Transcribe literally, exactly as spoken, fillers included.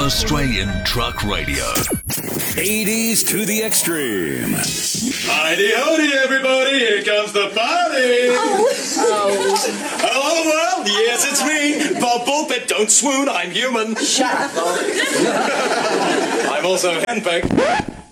Australian Truck Radio. eighties to the extreme. Heidi hody, everybody, here comes the party. Oh. Oh. Hello, world, yes, it's me. Bob Bullpit, don't swoon, I'm human. Shut up, Bob. I'm also handpicked.